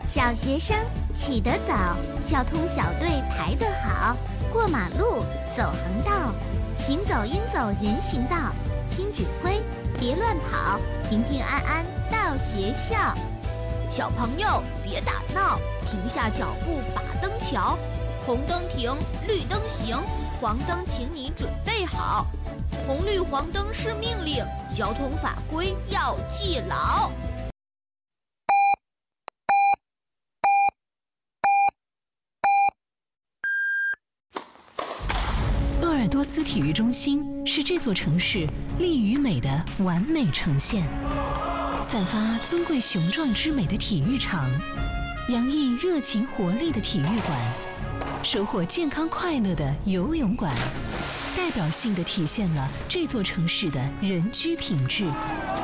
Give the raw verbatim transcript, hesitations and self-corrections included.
小学生起得早，交通小队排得好，过马路走横道，行走应走人行道，听指挥别乱跑，平平安安到学校。 小朋友别打闹，停下脚步把灯瞧，红灯停，绿灯行，黄灯请你准备好。红绿黄灯是命令，交通法规要记牢。 鄂尔多斯体育中心是这座城市力与美的完美呈现，散发尊贵雄壮之美的体育场，洋溢热情活力的体育馆，收获健康快乐的游泳馆，代表性地体现了这座城市的人居品质。